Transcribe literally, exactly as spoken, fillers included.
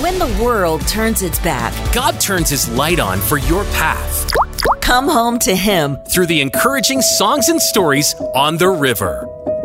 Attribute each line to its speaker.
Speaker 1: When the world turns its back,
Speaker 2: God turns His light on for your path.
Speaker 1: come home to Him.
Speaker 2: Through the encouraging songs and stories on the river.